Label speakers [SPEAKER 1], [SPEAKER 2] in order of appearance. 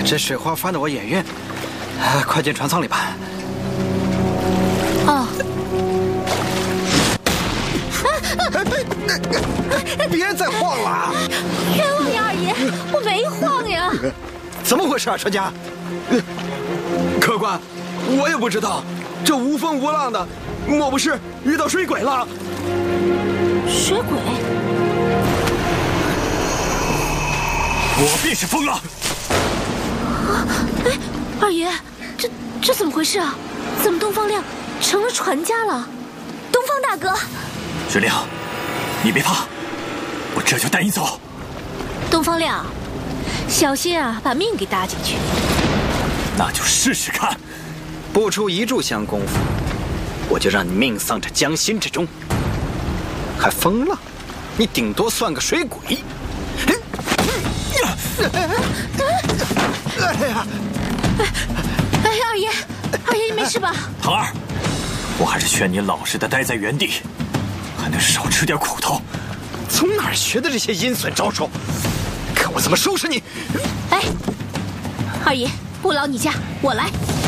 [SPEAKER 1] 这水花翻得我眼晕，快进船舱里吧。
[SPEAKER 2] 哦。
[SPEAKER 1] 别再晃了！
[SPEAKER 2] 冤枉呀，二爷，我没晃呀。
[SPEAKER 1] 怎么回事啊，车家？
[SPEAKER 3] 客官，我也不知道，这无风无浪的，莫不是遇到水鬼了？
[SPEAKER 2] 水鬼？
[SPEAKER 4] 我便是疯了！
[SPEAKER 2] 哎，二爷，这怎么回事啊？怎么东方亮成了船家了？东方大哥，
[SPEAKER 4] 雪亮，你别怕，我这就带你走。
[SPEAKER 2] 东方亮，小心啊，把命给搭进去。
[SPEAKER 4] 那就试试看。
[SPEAKER 1] 不出一炷香功夫，我就让你命丧这江心之中。还疯了？你顶多算个水鬼。
[SPEAKER 2] 哎，二爷，你没事吧？
[SPEAKER 4] 唐二，我还是劝你老实的待在原地，还能少吃点苦头。
[SPEAKER 1] 从哪儿学的这些阴损招数？看我怎么收拾你！
[SPEAKER 2] 哎，二爷，不劳你驾，我来。